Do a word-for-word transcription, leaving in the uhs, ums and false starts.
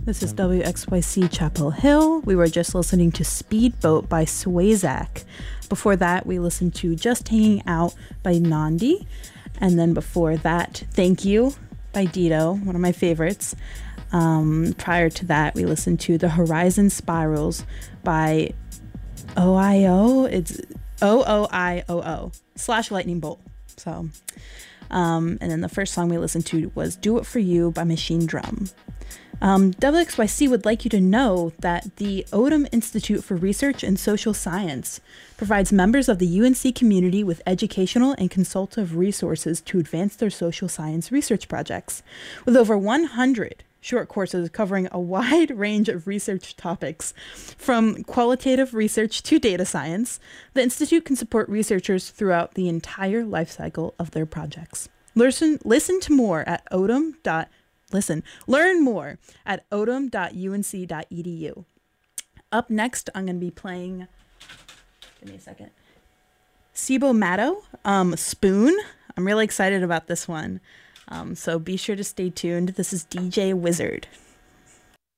This is W X Y C Chapel Hill. We were just listening to Speedboat by Swayzak. Before that, we listened to Just Hanging Out by Nandi. And then before that, Thank You by Dido, one of my favorites. Um, prior to that, we listened to The Horizon Spirals by O I O. It's O O I O O slash Lightning Bolt. So, um, and then the first song we listened to was Do It For You by Machine Drum. Um, W X Y C would like you to know that the Odum Institute for Research and Social Science provides members of the U N C community with educational and consultative resources to advance their social science research projects. With over one hundred short courses covering a wide range of research topics, from qualitative research to data science, the Institute can support researchers throughout the entire life cycle of their projects. Listen, listen to more at odum dot Listen, learn more at odum dot u n c dot e d u. Up next, I'm going to be playing, give me a second, Cibo Matto, um, Spoon. I'm really excited about this one. Um, so be sure to stay tuned. This is D J Wizard.